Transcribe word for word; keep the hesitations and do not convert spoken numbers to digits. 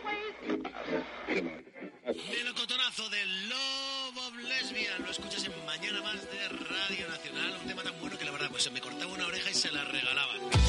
Melocotonazo del Love of Lesbian. Lo escuchas en Mañana Más de Radio Nacional. Un tema tan bueno que la verdad pues se me cortaba una oreja y se la regalaban.